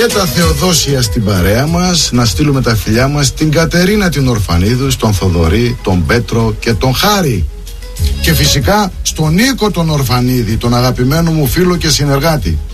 Και τα Θεοδόσια στην παρέα μας. Να στείλουμε τα φιλιά μας στην Κατερίνα την Ορφανίδου, στον Θοδωρή, τον Πέτρο και τον Χάρη. Και φυσικά στον Νίκο τον Ορφανίδη, τον αγαπημένο μου φίλο και συνεργάτη.